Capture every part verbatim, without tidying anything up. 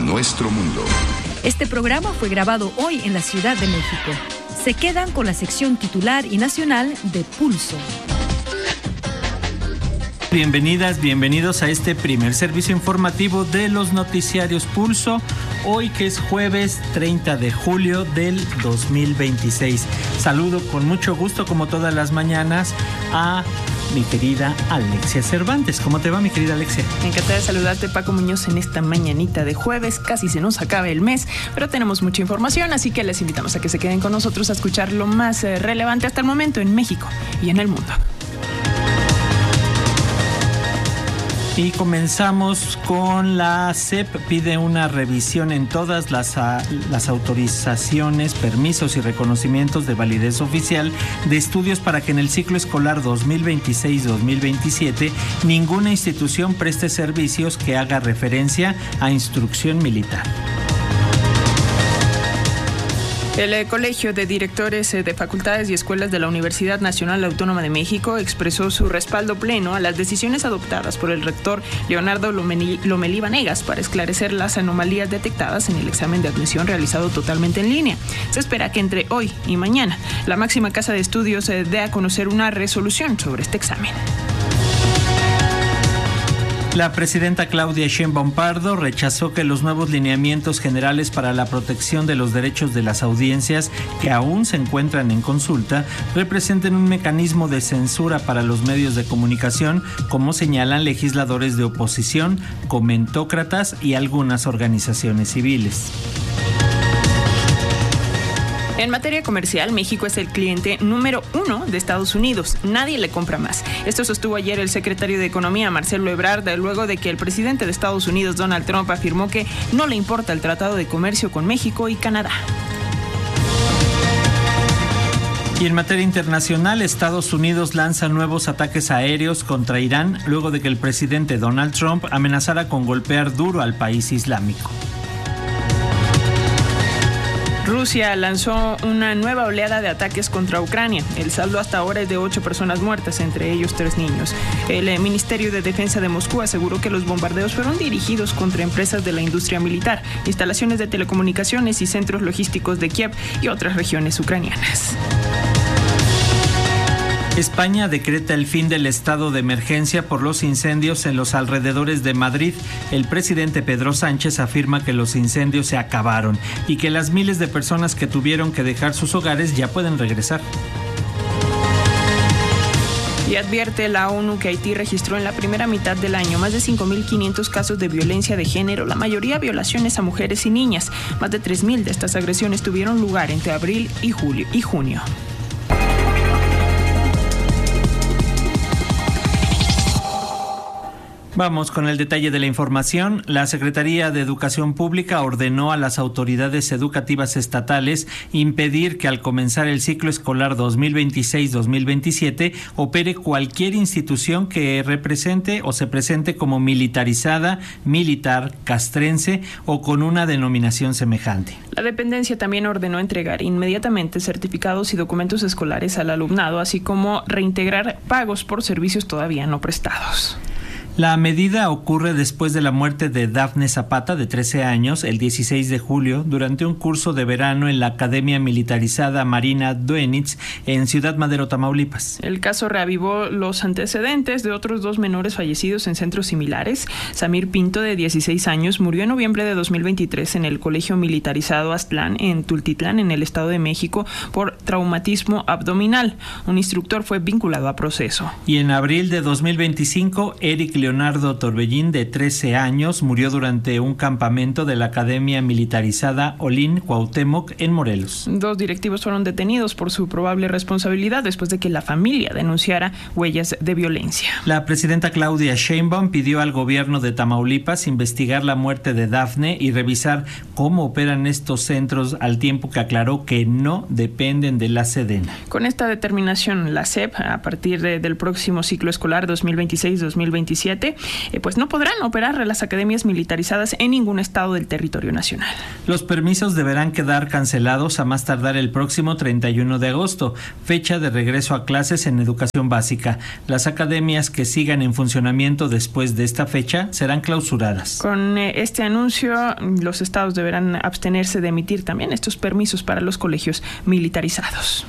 nuestro mundo. Este programa fue grabado hoy en la Ciudad de México. Se quedan con la sección titular y nacional de Pulso. Bienvenidas, bienvenidos a este primer servicio informativo de los noticiarios Pulso, hoy que es jueves treinta de julio del dos mil veintiséis. Saludo con mucho gusto, como todas las mañanas, a mi querida Alexia Cervantes. ¿Cómo te va, mi querida Alexia? Encantada de saludarte, Paco Muñoz, en esta mañanita de jueves. Casi se nos acaba el mes, pero tenemos mucha información, así que les invitamos a que se queden con nosotros a escuchar lo más eh, relevante hasta el momento en México y en el mundo. Y comenzamos con la C E P pide una revisión en todas las, a, las autorizaciones, permisos y reconocimientos de validez oficial de estudios para que en el ciclo escolar dos mil veintiséis dos mil veintisiete ninguna institución preste servicios que haga referencia a instrucción militar. El Colegio de Directores de Facultades y Escuelas de la Universidad Nacional Autónoma de México expresó su respaldo pleno a las decisiones adoptadas por el rector Leonardo Lomelí Vanegas para esclarecer las anomalías detectadas en el examen de admisión realizado totalmente en línea. Se espera que entre hoy y mañana la máxima casa de estudios dé a conocer una resolución sobre este examen. La presidenta Claudia Sheinbaum Pardo rechazó que los nuevos lineamientos generales para la protección de los derechos de las audiencias, que aún se encuentran en consulta, representen un mecanismo de censura para los medios de comunicación, como señalan legisladores de oposición, comentócratas y algunas organizaciones civiles. En materia comercial, México es el cliente número uno de Estados Unidos. Nadie le compra más. Esto sostuvo ayer el secretario de Economía, Marcelo Ebrard, luego de que el presidente de Estados Unidos, Donald Trump, afirmó que no le importa el Tratado de Comercio con México y Canadá. Y en materia internacional, Estados Unidos lanza nuevos ataques aéreos contra Irán, luego de que el presidente Donald Trump amenazara con golpear duro al país islámico. Rusia lanzó una nueva oleada de ataques contra Ucrania. El saldo hasta ahora es de ocho personas muertas, entre ellos tres niños. El Ministerio de Defensa de Moscú aseguró que los bombardeos fueron dirigidos contra empresas de la industria militar, instalaciones de telecomunicaciones y centros logísticos de Kiev y otras regiones ucranianas. España decreta el fin del estado de emergencia por los incendios en los alrededores de Madrid. El presidente Pedro Sánchez afirma que los incendios se acabaron y que las miles de personas que tuvieron que dejar sus hogares ya pueden regresar. Y advierte la ONU que Haití registró en la primera mitad del año más de cinco mil quinientos casos de violencia de género, la mayoría violaciones a mujeres y niñas. Más de tres mil de estas agresiones tuvieron lugar entre abril y julio y junio. Vamos con el detalle de la información. La Secretaría de Educación Pública ordenó a las autoridades educativas estatales impedir que al comenzar el ciclo escolar dos mil veintiséis dos mil veintisiete opere cualquier institución que represente o se presente como militarizada, militar, castrense o con una denominación semejante. La dependencia también ordenó entregar inmediatamente certificados y documentos escolares al alumnado, así como reintegrar pagos por servicios todavía no prestados. La medida ocurre después de la muerte de Dafne Zapata, de trece años, el dieciséis de julio, durante un curso de verano en la Academia Militarizada Marina Duenitz en Ciudad Madero, Tamaulipas. El caso reavivó los antecedentes de otros dos menores fallecidos en centros similares. Samir Pinto, de dieciséis años, murió en noviembre de dos mil veintitrés en el Colegio Militarizado Aztlán, en Tultitlán, en el Estado de México, por traumatismo abdominal. Un instructor fue vinculado a proceso. Y en abril de dos mil veinticinco, Eric Leonardo Torbellín, de trece años, murió durante un campamento de la Academia Militarizada Olin Cuauhtémoc en Morelos. Dos directivos fueron detenidos por su probable responsabilidad después de que la familia denunciara huellas de violencia. La presidenta Claudia Sheinbaum pidió al gobierno de Tamaulipas investigar la muerte de Dafne y revisar cómo operan estos centros, al tiempo que aclaró que no dependen de la Sedena. Con esta determinación, la S E P, a partir de, del próximo ciclo escolar dos mil veintiséis dos mil veintisiete, veintisiete, eh, pues no podrán operar las academias militarizadas en ningún estado del territorio nacional. Los permisos deberán quedar cancelados a más tardar el próximo treinta y uno de agosto, fecha de regreso a clases en educación básica. Las academias que sigan en funcionamiento después de esta fecha serán clausuradas. Con eh, este anuncio, los estados deberán abstenerse de emitir también estos permisos para los colegios militarizados.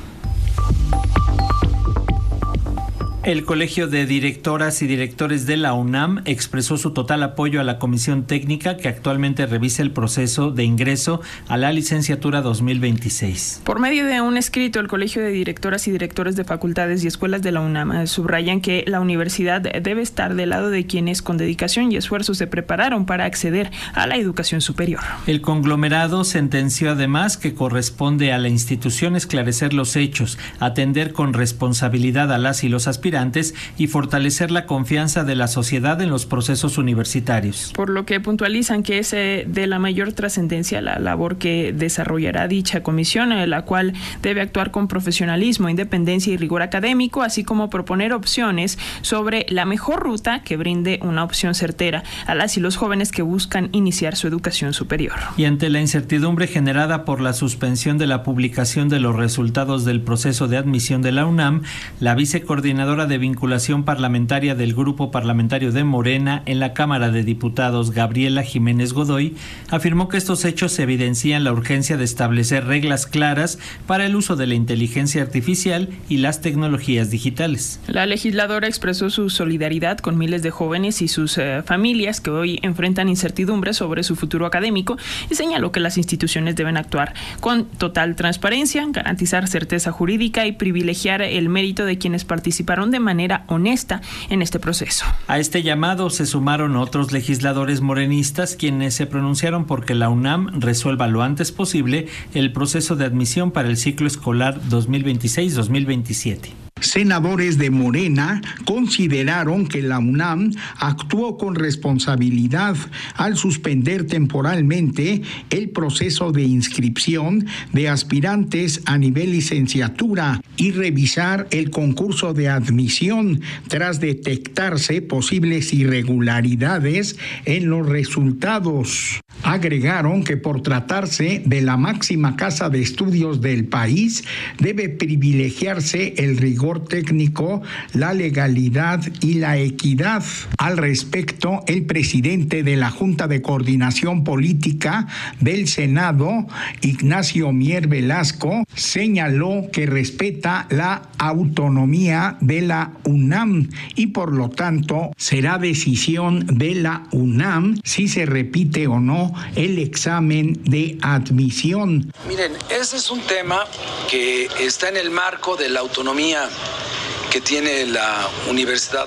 El Colegio de Directoras y Directores de la UNAM expresó su total apoyo a la comisión técnica que actualmente revisa el proceso de ingreso a la licenciatura dos mil veintiséis. Por medio de un escrito, el Colegio de Directoras y Directores de Facultades y Escuelas de la UNAM subrayan que la universidad debe estar del lado de quienes con dedicación y esfuerzo se prepararon para acceder a la educación superior. El conglomerado sentenció además que corresponde a la institución esclarecer los hechos, atender con responsabilidad a las y los aspirantes y fortalecer la confianza de la sociedad en los procesos universitarios. Por lo que puntualizan que es eh, de la mayor trascendencia la labor que desarrollará dicha comisión, eh, la cual debe actuar con profesionalismo, independencia y rigor académico, así como proponer opciones sobre la mejor ruta que brinde una opción certera a las y los jóvenes que buscan iniciar su educación superior. Y ante la incertidumbre generada por la suspensión de la publicación de los resultados del proceso de admisión de la UNAM, la vicecoordinadora de vinculación parlamentaria del Grupo Parlamentario de Morena en la Cámara de Diputados, Gabriela Jiménez Godoy, afirmó que estos hechos evidencian la urgencia de establecer reglas claras para el uso de la inteligencia artificial y las tecnologías digitales. La legisladora expresó su solidaridad con miles de jóvenes y sus eh, familias que hoy enfrentan incertidumbres sobre su futuro académico y señaló que las instituciones deben actuar con total transparencia, garantizar certeza jurídica y privilegiar el mérito de quienes participaron de manera honesta en este proceso. A este llamado se sumaron otros legisladores morenistas quienes se pronunciaron porque la UNAM resuelva lo antes posible el proceso de admisión para el ciclo escolar dos mil veintiséis dos mil veintisiete. Senadores de Morena consideraron que la UNAM actuó con responsabilidad al suspender temporalmente el proceso de inscripción de aspirantes a nivel licenciatura y revisar el concurso de admisión tras detectarse posibles irregularidades en los resultados. Agregaron que por tratarse de la máxima casa de estudios del país, debe privilegiarse el rigor técnico, la legalidad y la equidad. Al respecto, el presidente de la Junta de Coordinación Política del Senado, Ignacio Mier Velasco, señaló que respeta la autonomía de la UNAM y por lo tanto será decisión de la UNAM si se repite o no el examen de admisión. Miren, ese es un tema que está en el marco de la autonomía que tiene la Universidad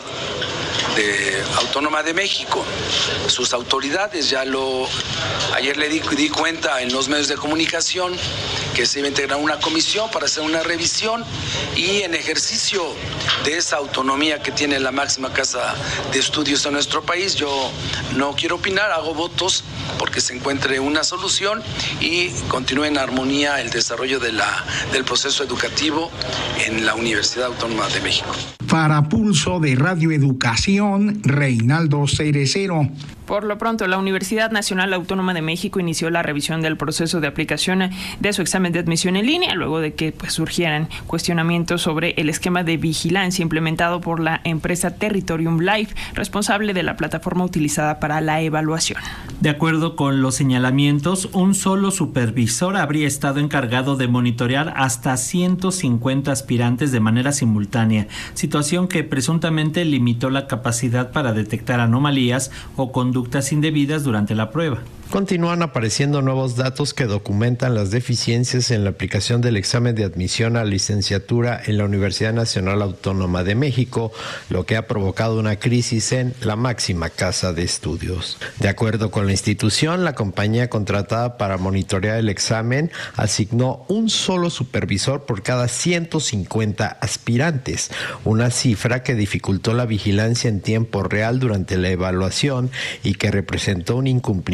de Autónoma de México. Sus autoridades ya lo... Ayer le di, di cuenta en los medios de comunicación que se iba a integrar una comisión para hacer una revisión y en ejercicio de esa autonomía que tiene la máxima casa de estudios en nuestro país, yo no quiero opinar, hago votos porque se encuentre una solución y continúe en armonía el desarrollo de la, del proceso educativo en la Universidad Autónoma de México. Para Pulso de Radio Educación, Reinaldo Cerecero. Por lo pronto, la Universidad Nacional Autónoma de México inició la revisión del proceso de aplicación de su examen de admisión en línea, luego de que pues, surgieran cuestionamientos sobre el esquema de vigilancia implementado por la empresa Territorium Life, responsable de la plataforma utilizada para la evaluación. De acuerdo con los señalamientos, un solo supervisor habría estado encargado de monitorear hasta ciento cincuenta aspirantes de manera simultánea, situación que presuntamente limitó la capacidad para detectar anomalías o conductas indebidas durante la prueba. Continúan apareciendo nuevos datos que documentan las deficiencias en la aplicación del examen de admisión a licenciatura en la Universidad Nacional Autónoma de México, lo que ha provocado una crisis en la máxima casa de estudios. De acuerdo con la institución, la compañía contratada para monitorear el examen asignó un solo supervisor por cada ciento cincuenta aspirantes, una cifra que dificultó la vigilancia en tiempo real durante la evaluación y que representó un incumplimiento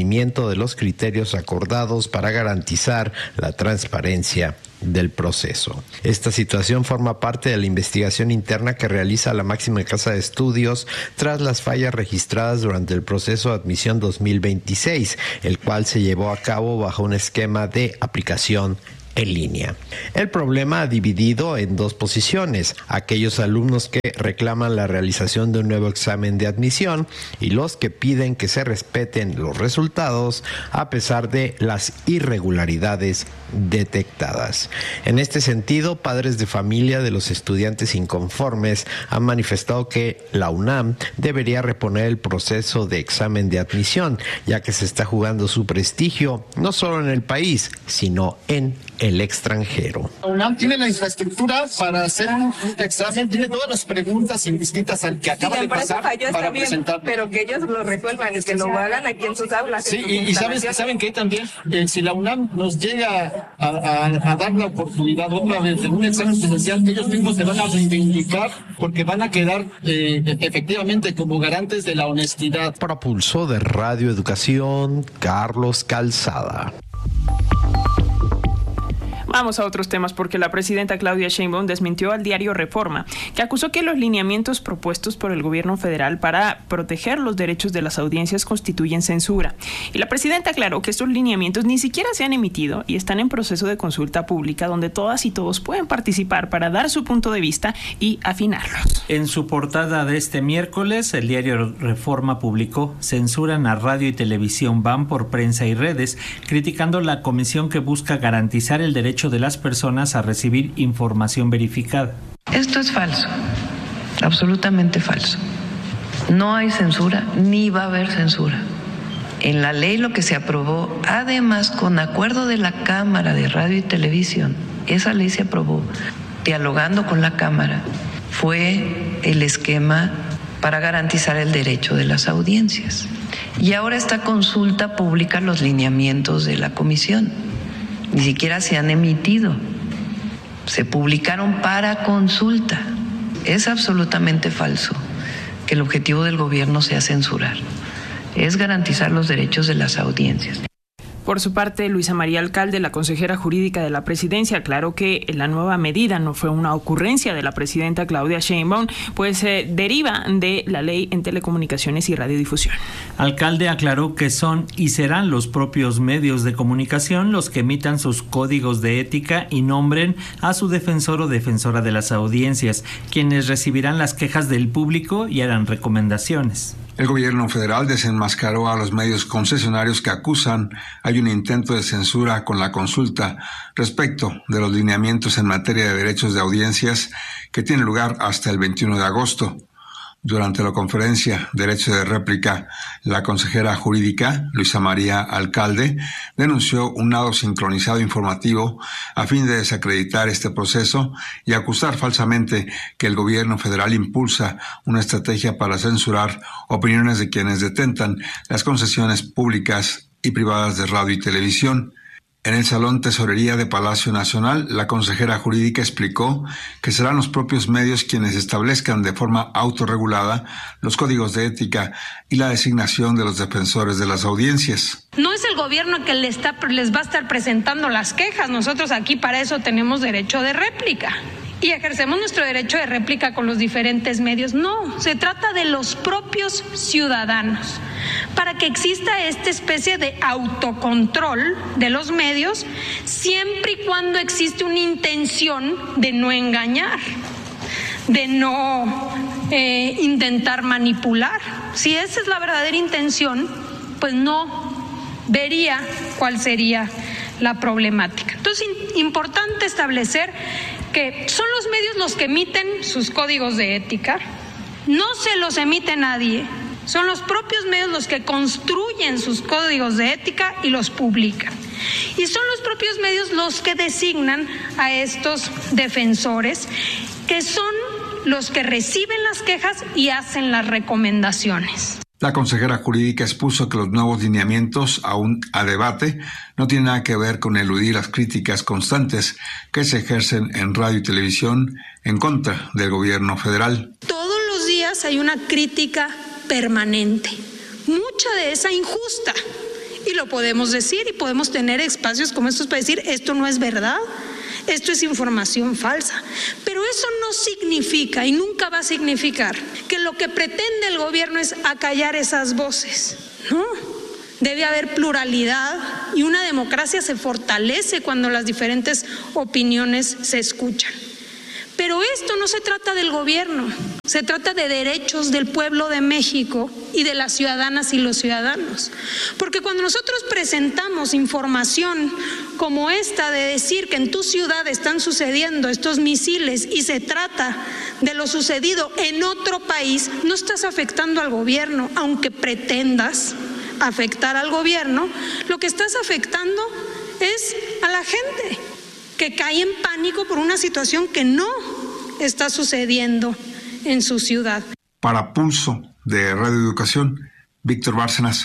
de los criterios acordados para garantizar la transparencia del proceso. Esta situación forma parte de la investigación interna que realiza la máxima casa de estudios tras las fallas registradas durante el proceso de admisión dos mil veintiséis, el cual se llevó a cabo bajo un esquema de aplicación en línea. El problema ha dividido en dos posiciones: aquellos alumnos que reclaman la realización de un nuevo examen de admisión y los que piden que se respeten los resultados a pesar de las irregularidades detectadas. En este sentido, padres de familia de los estudiantes inconformes han manifestado que la UNAM debería reponer el proceso de examen de admisión, ya que se está jugando su prestigio no solo en el país, sino en el extranjero. La UNAM tiene la infraestructura para hacer un examen, tiene todas las preguntas distintas al que acaba sí, de pasar para presentar. Pero que ellos lo resuelvan, es que lo hagan aquí en sus aulas. Sí, y, y sabes, saben que también, eh, si la UNAM nos llega a, a, a dar la oportunidad otra vez de un examen presencial, ellos mismos se van a reivindicar porque van a quedar eh, efectivamente como garantes de la honestidad. Para Pulso de Radio Educación, Carlos Calzada. Vamos a otros temas porque la presidenta Claudia Sheinbaum desmintió al diario Reforma, que acusó que los lineamientos propuestos por el gobierno federal para proteger los derechos de las audiencias constituyen censura. Y la presidenta aclaró que estos lineamientos ni siquiera se han emitido y están en proceso de consulta pública donde todas y todos pueden participar para dar su punto de vista y afinarlos. En su portada de este miércoles, el diario Reforma publicó: censuran a radio y televisión van por prensa y redes, criticando la comisión que busca garantizar el derecho de las personas a recibir información verificada. Esto es falso, absolutamente falso. No hay censura, ni va a haber censura. En la ley lo que se aprobó, además con acuerdo de la Cámara de Radio y Televisión, esa ley se aprobó dialogando con la Cámara, fue el esquema para garantizar el derecho de las audiencias. Y ahora esta consulta pública los lineamientos de la comisión. Ni siquiera se han emitido, se publicaron para consulta. Es absolutamente falso que el objetivo del gobierno sea censurar, es garantizar los derechos de las audiencias. Por su parte, Luisa María Alcalde, la consejera jurídica de la presidencia, aclaró que la nueva medida no fue una ocurrencia de la presidenta Claudia Sheinbaum, pues eh, deriva de la ley en telecomunicaciones y radiodifusión. Alcalde aclaró que son y serán los propios medios de comunicación los que emitan sus códigos de ética y nombren a su defensor o defensora de las audiencias, quienes recibirán las quejas del público y harán recomendaciones. El gobierno federal desenmascaró a los medios concesionarios que acusan hay un intento de censura con la consulta respecto de los lineamientos en materia de derechos de audiencias que tiene lugar hasta el veintiuno de agosto. Durante la conferencia Derecho de Réplica, la consejera jurídica, Luisa María Alcalde, denunció un nado sincronizado informativo a fin de desacreditar este proceso y acusar falsamente que el gobierno federal impulsa una estrategia para censurar opiniones de quienes detentan las concesiones públicas y privadas de radio y televisión. En el Salón Tesorería de Palacio Nacional, la consejera jurídica explicó que serán los propios medios quienes establezcan de forma autorregulada los códigos de ética y la designación de los defensores de las audiencias. No es el gobierno que les, está, les va a estar presentando las quejas. Nosotros aquí para eso tenemos derecho de réplica. Y ejercemos nuestro derecho de réplica con los diferentes medios. No, se trata de los propios ciudadanos. Para que exista esta especie de autocontrol de los medios, siempre y cuando existe una intención de no engañar, de no eh, intentar manipular. Si esa es la verdadera intención, pues no vería cuál sería la problemática. Entonces, importante establecer que son los medios los que emiten sus códigos de ética, no se los emite nadie, son los propios medios los que construyen sus códigos de ética y los publican. Y son los propios medios los que designan a estos defensores, que son los que reciben las quejas y hacen las recomendaciones. La consejera jurídica expuso que los nuevos lineamientos, aún a debate, no tienen nada que ver con eludir las críticas constantes que se ejercen en radio y televisión en contra del gobierno federal. Todos los días hay una crítica permanente, mucha de esa injusta, Y lo podemos decir y podemos tener espacios como estos para decir, esto no es verdad, esto es información falsa. Pero eso no significa y nunca va a significar que lo que pretende el gobierno es acallar esas voces, ¿no? Debe haber pluralidad y una democracia se fortalece cuando las diferentes opiniones se escuchan. Pero esto no se trata del gobierno, se trata de derechos del pueblo de México y de las ciudadanas y los ciudadanos. Porque cuando nosotros presentamos información como esta de decir que en tu ciudad están sucediendo estos misiles y se trata de lo sucedido en otro país, no estás afectando al gobierno, aunque pretendas afectar al gobierno, lo que estás afectando es a la gente que cae en pánico por una situación que no está sucediendo en su ciudad. Para Pulso de Radio Educación, Víctor Bárcenas.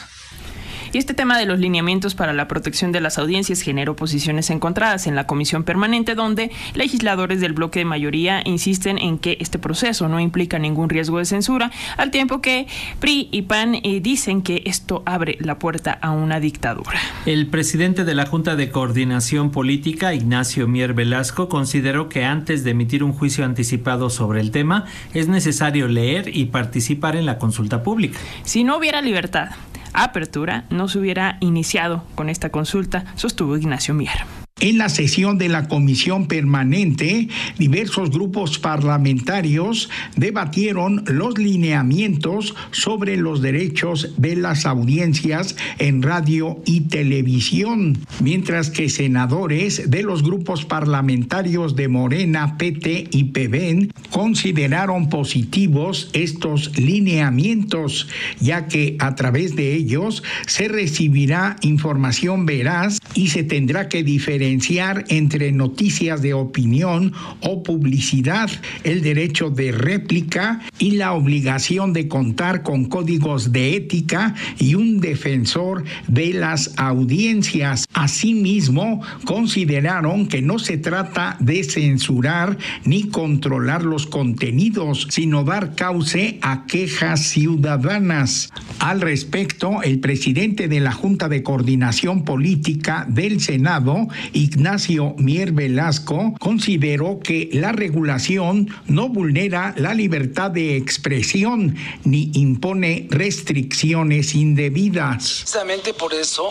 Y este tema de los lineamientos para la protección de las audiencias generó posiciones encontradas en la comisión permanente, donde legisladores del bloque de mayoría insisten en que este proceso no implica ningún riesgo de censura, al tiempo que P R I y P A N eh, dicen que esto abre la puerta a una dictadura. El presidente de la Junta de Coordinación Política, Ignacio Mier Velasco, consideró que antes de emitir un juicio anticipado sobre el tema, es necesario leer y participar en la consulta pública. Si no hubiera libertad, apertura, no se hubiera iniciado con esta consulta, sostuvo Ignacio Mier. En la sesión de la comisión permanente, diversos grupos parlamentarios debatieron los lineamientos sobre los derechos de las audiencias en radio y televisión, mientras que senadores de los grupos parlamentarios de Morena, P T y P V E N consideraron positivos estos lineamientos, ya que a través de ellos se recibirá información veraz y se tendrá que diferenciar entre noticias de opinión o publicidad, el derecho de réplica y la obligación de contar con códigos de ética y un defensor de las audiencias. Asimismo, consideraron que no se trata de censurar ni controlar los contenidos, sino dar cauce a quejas ciudadanas. Al respecto, el presidente de la Junta de Coordinación Política del Senado, Ignacio Mier Velasco, consideró que la regulación no vulnera la libertad de expresión ni impone restricciones indebidas. Precisamente por eso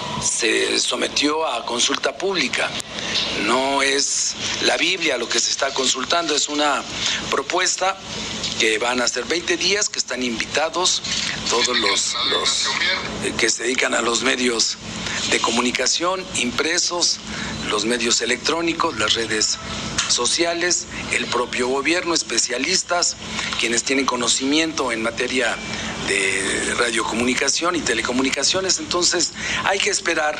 se sometió a consulta pública. No es la Biblia lo que se está consultando, es una propuesta que van a ser veinte días, que están invitados todos los, los eh, que se dedican a los medios de comunicación, impresos, los medios electrónicos, las redes sociales, el propio gobierno, especialistas, quienes tienen conocimiento en materia de radiocomunicación y telecomunicaciones. Entonces hay que esperar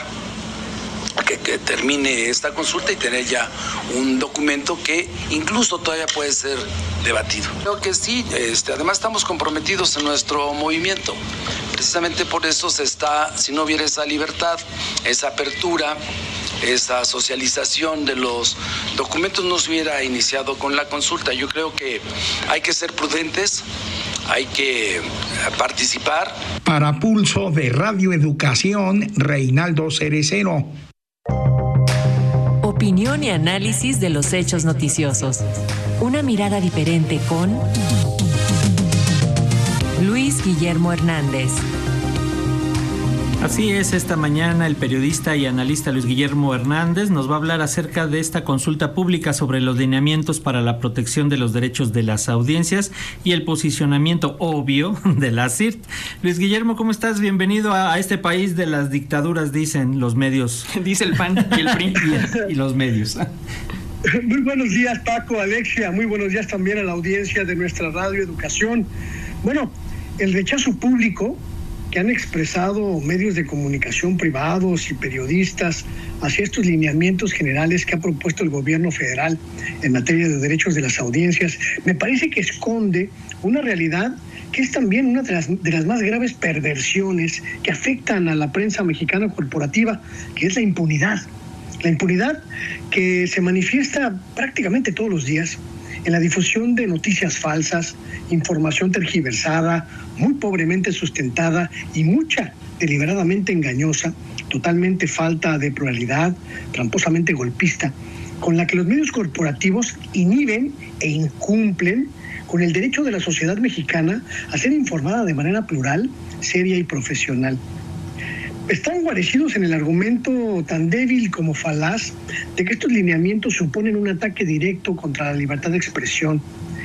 Que, que termine esta consulta y tener ya un documento que incluso todavía puede ser debatido. Creo que sí, este, además estamos comprometidos en nuestro movimiento. Precisamente por eso se está, si no hubiera esa libertad, esa apertura, esa socialización de los documentos, no se hubiera iniciado con la consulta. Yo creo que hay que ser prudentes, hay que participar. Para Pulso de Radio Educación, Reinaldo Cerecero. Opinión y análisis de los hechos noticiosos. Una mirada diferente con Luis Guillermo Hernández. Así es, esta mañana el periodista y analista Luis Guillermo Hernández nos va a hablar acerca de esta consulta pública sobre los lineamientos para la protección de los derechos de las audiencias y el posicionamiento obvio de la C I R T. Luis Guillermo, ¿cómo estás? Bienvenido a, a este país de las dictaduras, dicen los medios. Dice el P A N y el P R I. y, y los medios. Muy buenos días, Paco, Alexia. Muy buenos días también a la audiencia de nuestra Radio Educación. Bueno, el rechazo público que han expresado medios de comunicación privados y periodistas hacia estos lineamientos generales que ha propuesto el gobierno federal en materia de derechos de las audiencias, me parece que esconde una realidad que es también una de las, de las más graves perversiones que afectan a la prensa mexicana corporativa, que es la impunidad. La impunidad que se manifiesta prácticamente todos los días en la difusión de noticias falsas, información tergiversada, muy pobremente sustentada y mucha deliberadamente engañosa, totalmente falta de pluralidad, tramposamente golpista, con la que los medios corporativos inhiben e incumplen con el derecho de la sociedad mexicana a ser informada de manera plural, seria y profesional. Están guarecidos en el argumento tan débil como falaz de que estos lineamientos suponen un ataque directo contra la libertad de expresión.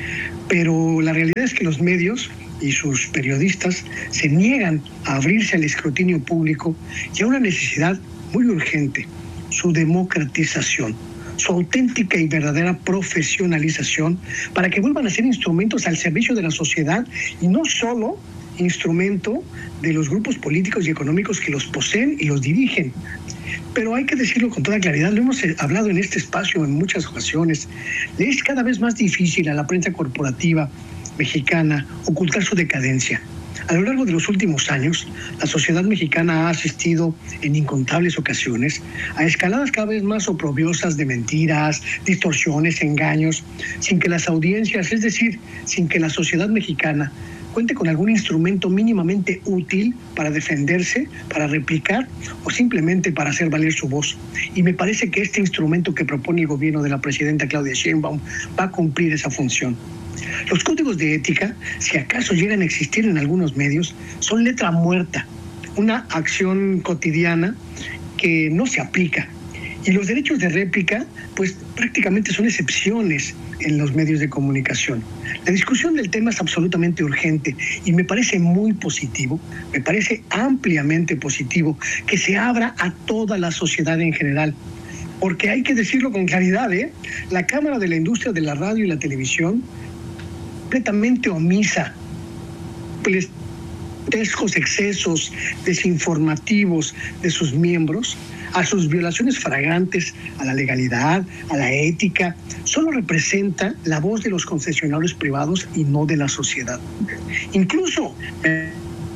Pero la realidad es que los medios y sus periodistas se niegan a abrirse al escrutinio público y a una necesidad muy urgente, su democratización, su auténtica y verdadera profesionalización para que vuelvan a ser instrumentos al servicio de la sociedad y no solo instrumento de los grupos políticos y económicos que los poseen y los dirigen. Pero hay que decirlo con toda claridad, lo hemos hablado en este espacio en muchas ocasiones, le es cada vez más difícil a la prensa corporativa mexicana ocultar su decadencia. A lo largo de los últimos años, la sociedad mexicana ha asistido en incontables ocasiones a escaladas cada vez más oprobiosas de mentiras, distorsiones, engaños, sin que las audiencias, es decir, sin que la sociedad mexicana cuente con algún instrumento mínimamente útil para defenderse, para replicar o simplemente para hacer valer su voz. Y me parece que este instrumento que propone el gobierno de la presidenta Claudia Sheinbaum va a cumplir esa función. Los códigos de ética, si acaso llegan a existir en algunos medios, son letra muerta, una acción cotidiana que no se aplica. Y los derechos de réplica, pues prácticamente son excepciones en los medios de comunicación. La discusión del tema es absolutamente urgente y me parece muy positivo, me parece ampliamente positivo que se abra a toda la sociedad en general. Porque hay que decirlo con claridad, ¿eh? La Cámara de la Industria de la Radio y la Televisión, completamente omisa, grotescos excesos desinformativos de sus miembros, a sus violaciones flagrantes a la legalidad, a la ética, solo representa la voz de los concesionarios privados y no de la sociedad. Incluso eh,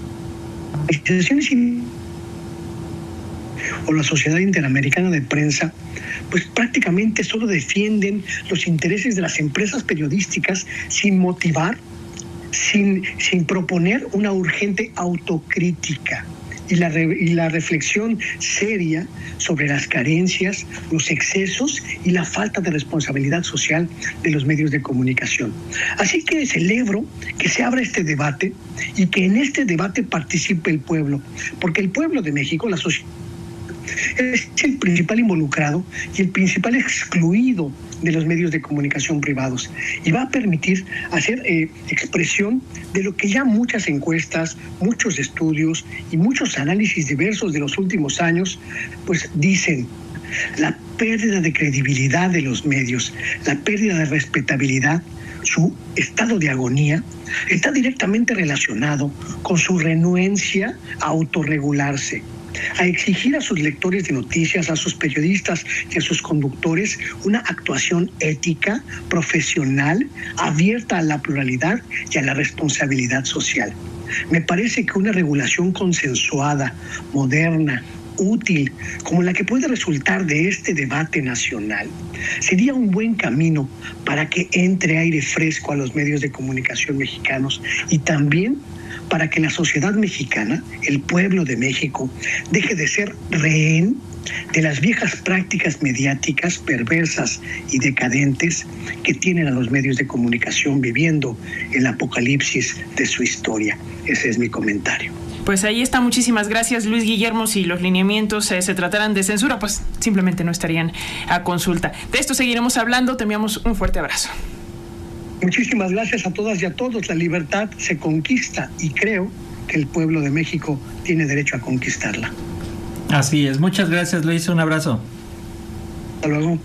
o la Sociedad Interamericana de Prensa, pues prácticamente solo defienden los intereses de las empresas periodísticas sin motivar, sin, sin proponer una urgente autocrítica y la, re, y la reflexión seria sobre las carencias, los excesos y la falta de responsabilidad social de los medios de comunicación. Así que celebro que se abra este debate y que en este debate participe el pueblo, porque el pueblo de México, la sociedad, es el principal involucrado y el principal excluido de los medios de comunicación privados y va a permitir hacer eh, expresión de lo que ya muchas encuestas, muchos estudios y muchos análisis diversos de los últimos años pues dicen: la pérdida de credibilidad de los medios, la pérdida de respetabilidad, su estado de agonía está directamente relacionado con su renuencia a autorregularse, a exigir a sus lectores de noticias, a sus periodistas y a sus conductores una actuación ética, profesional, abierta a la pluralidad y a la responsabilidad social. Me parece que una regulación consensuada, moderna, útil, como la que puede resultar de este debate nacional, sería un buen camino para que entre aire fresco a los medios de comunicación mexicanos y también para que la sociedad mexicana, el pueblo de México, deje de ser rehén de las viejas prácticas mediáticas perversas y decadentes que tienen a los medios de comunicación viviendo el apocalipsis de su historia. Ese es mi comentario. Pues ahí está, muchísimas gracias, Luis Guillermo. Si los lineamientos eh, se trataran de censura, pues simplemente no estarían a consulta. De esto seguiremos hablando, te enviamos un fuerte abrazo. Muchísimas gracias a todas y a todos. La libertad se conquista y creo que el pueblo de México tiene derecho a conquistarla. Así es. Muchas gracias, Luis. Un abrazo. Hasta luego.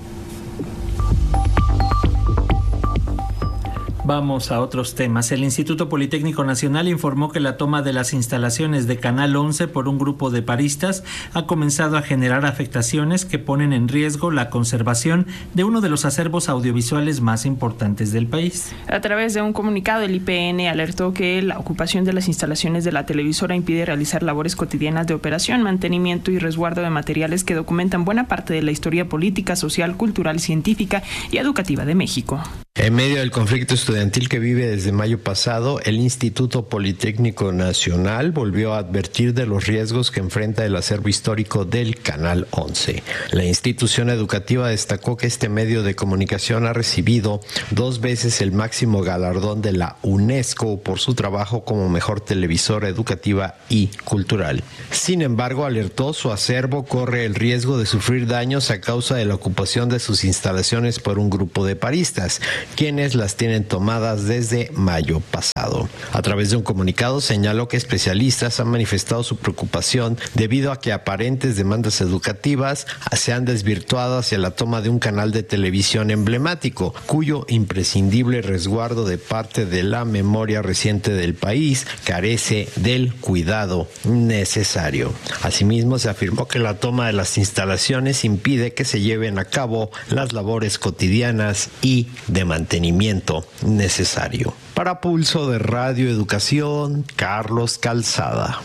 Vamos a otros temas. El Instituto Politécnico Nacional informó que la toma de las instalaciones de Canal once por un grupo de paristas ha comenzado a generar afectaciones que ponen en riesgo la conservación de uno de los acervos audiovisuales más importantes del país. A través de un comunicado, el I P N alertó que la ocupación de las instalaciones de la televisora impide realizar labores cotidianas de operación, mantenimiento y resguardo de materiales que documentan buena parte de la historia política, social, cultural, científica y educativa de México. En medio del conflicto estudiantil que vive desde mayo pasado, el Instituto Politécnico Nacional volvió a advertir de los riesgos que enfrenta el acervo histórico del Canal once. La institución educativa destacó que este medio de comunicación ha recibido dos veces el máximo galardón de la UNESCO por su trabajo como mejor televisora educativa y cultural. Sin embargo, alertó su acervo corre el riesgo de sufrir daños a causa de la ocupación de sus instalaciones por un grupo de paristas, quienes las tienen tomadas desde mayo pasado. A través de un comunicado señaló que especialistas han manifestado su preocupación debido a que aparentes demandas educativas se han desvirtuado hacia la toma de un canal de televisión emblemático, cuyo imprescindible resguardo de parte de la memoria reciente del país carece del cuidado necesario. Asimismo, se afirmó que la toma de las instalaciones impide que se lleven a cabo las labores cotidianas y de mantenimiento necesario. Para Pulso de Radio Educación, Carlos Calzada.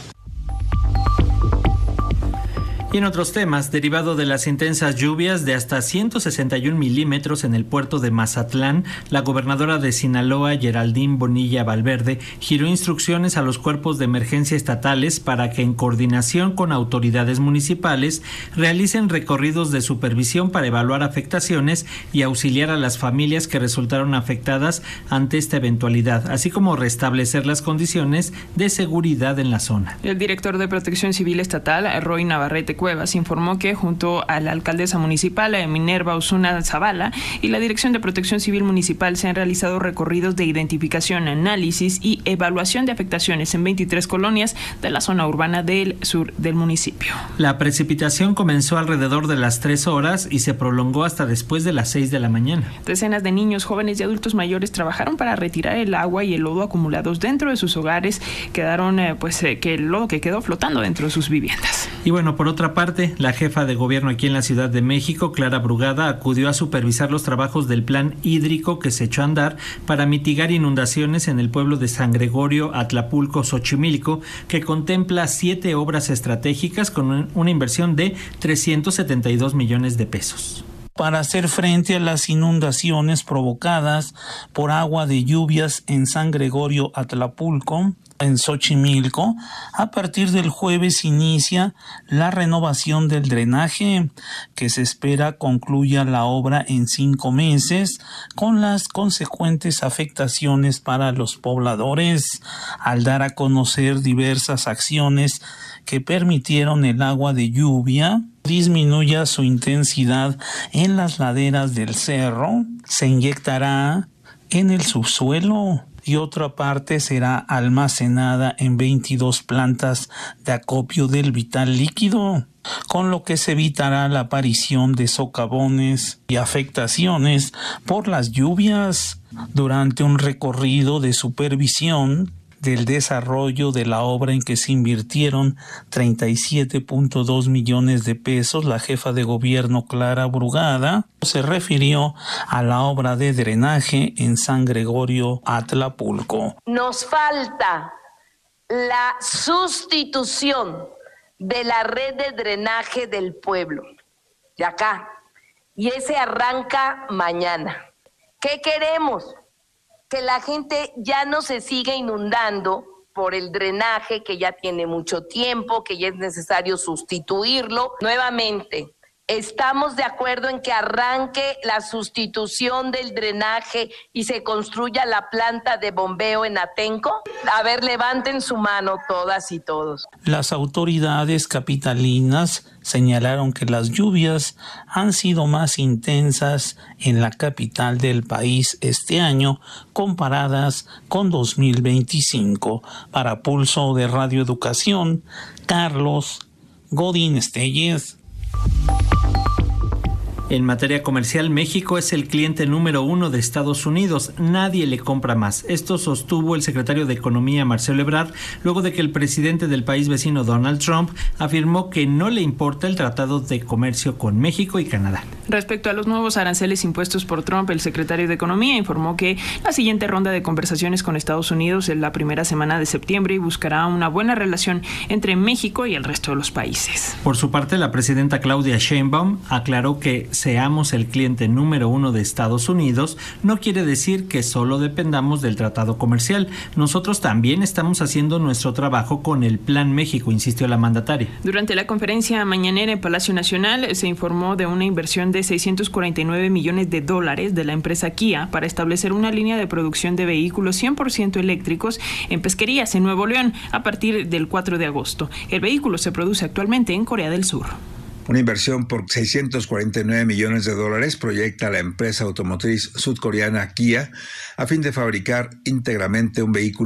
Y en otros temas, derivado de las intensas lluvias de hasta ciento sesenta y un milímetros en el puerto de Mazatlán, la gobernadora de Sinaloa, Geraldine Bonilla Valverde, giró instrucciones a los cuerpos de emergencia estatales para que, en coordinación con autoridades municipales, realicen recorridos de supervisión para evaluar afectaciones y auxiliar a las familias que resultaron afectadas ante esta eventualidad, así como restablecer las condiciones de seguridad en la zona. El director de Protección Civil Estatal, Roy Navarrete Cuevas, informó que junto a la alcaldesa municipal, Minerva Osuna Zavala, y la Dirección de Protección Civil Municipal se han realizado recorridos de identificación, análisis y evaluación de afectaciones en veintitrés colonias de la zona urbana del sur del municipio. La precipitación comenzó alrededor de las tres horas y se prolongó hasta después de las seis de la mañana. Decenas de niños, jóvenes y adultos mayores trabajaron para retirar el agua y el lodo acumulados dentro de sus hogares. Quedaron, eh, pues, eh, que el lodo que quedó flotando dentro de sus viviendas. Y bueno, por otra parte, la jefa de gobierno aquí en la Ciudad de México, Clara Brugada, acudió a supervisar los trabajos del plan hídrico que se echó a andar para mitigar inundaciones en el pueblo de San Gregorio, Atlapulco, Xochimilco, que contempla siete obras estratégicas con una inversión de trescientos setenta y dos millones de pesos. Para hacer frente a las inundaciones provocadas por agua de lluvias en San Gregorio, Atlapulco, en Xochimilco, a partir del jueves inicia la renovación del drenaje, que se espera concluya la obra en cinco meses, con las consecuentes afectaciones para los pobladores, al dar a conocer diversas acciones que permitieron el agua de lluvia disminuya su intensidad en las laderas del cerro, se inyectará en el subsuelo y otra parte será almacenada en veintidós plantas de acopio del vital líquido, con lo que se evitará la aparición de socavones y afectaciones por las lluvias. Durante un recorrido de supervisión del desarrollo de la obra en que se invirtieron treinta y siete punto dos millones de pesos, la jefa de gobierno Clara Brugada se refirió a la obra de drenaje en San Gregorio, Atlapulco. Nos falta la sustitución de la red de drenaje del pueblo, de acá, y ese arranca mañana. ¿Qué queremos? Que la gente ya no se siga inundando por el drenaje que ya tiene mucho tiempo, que ya es necesario sustituirlo. Nuevamente, ¿estamos de acuerdo en que arranque la sustitución del drenaje y se construya la planta de bombeo en Atenco? A ver, levanten su mano todas y todos. Las autoridades capitalinas señalaron que las lluvias han sido más intensas en la capital del país este año comparadas con dos mil veinticinco. Para Pulso de Radio Educación, Carlos Godín Estelles. En materia comercial, México es el cliente número uno de Estados Unidos. Nadie le compra más. Esto sostuvo el secretario de Economía, Marcelo Ebrard, luego de que el presidente del país vecino, Donald Trump, afirmó que no le importa el Tratado de Comercio con México y Canadá. Respecto a los nuevos aranceles impuestos por Trump, el secretario de Economía informó que la siguiente ronda de conversaciones con Estados Unidos es la primera semana de septiembre y buscará una buena relación entre México y el resto de los países. Por su parte, la presidenta Claudia Sheinbaum aclaró que seamos el cliente número uno de Estados Unidos no quiere decir que solo dependamos del tratado comercial. Nosotros también estamos haciendo nuestro trabajo con el Plan México, insistió la mandataria. Durante la conferencia mañanera en Palacio Nacional se informó de una inversión de seiscientos cuarenta y nueve millones de dólares de la empresa Kia para establecer una línea de producción de vehículos cien por ciento eléctricos en Pesquerías, en Nuevo León, a partir del cuatro de agosto. El vehículo se produce actualmente en Corea del Sur. Una inversión por seiscientos cuarenta y nueve millones de dólares proyecta la empresa automotriz sudcoreana Kia a fin de fabricar íntegramente un vehículo